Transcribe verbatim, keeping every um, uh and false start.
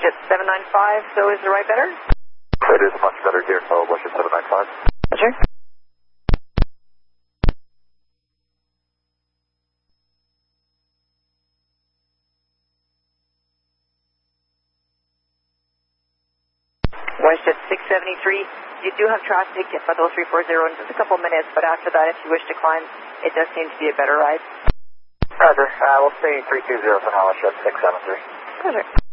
WestJet seven nine five, so is the right better? It is much better here, so WestJet seven nine five. Roger. WestJet six seventy-three, you do have traffic at Flight three four zero in just a couple minutes, but after that, if you wish to climb, it does seem to be a better ride. Roger, uh, we'll stay three two zero for now, WestJet six seven three. Roger.